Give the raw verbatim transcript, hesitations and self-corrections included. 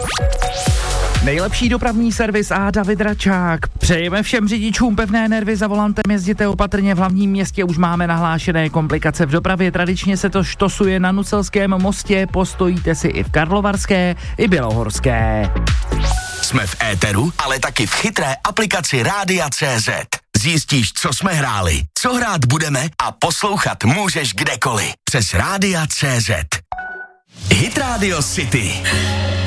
Nejlepší dopravní servis a David Račák. Přejeme všem řidičům pevné nervy, za volantem jezděte opatrně, v hlavním městě už máme nahlášené komplikace v dopravě, tradičně se to štosuje na Nucelském mostě, postojíte si i v Karlovarské, i Bělohorské. Jsme v éteru, ale taky v chytré aplikaci Rádia tečka cé zet. Zjistíš, co jsme hráli, co hrát budeme a poslouchat můžeš kdekoliv. Přes Rádia tečka cé zet. Hit Radio City.